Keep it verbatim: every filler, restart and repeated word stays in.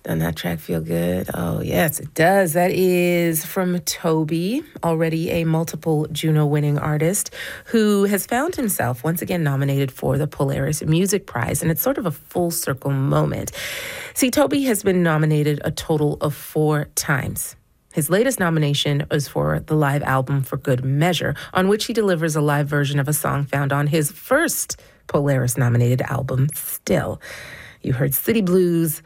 Doesn't that track feel good? Oh, yes, it does. That is from Toby, already a multiple Juno-winning artist who has found himself once again nominated for the Polaris Music Prize, and it's sort of a full circle moment. See, Toby has been nominated a total of four times. His latest nomination is for the live album For Good Measure, on which he delivers a live version of a song found on his first Polaris-nominated album, Still. You heard City Blues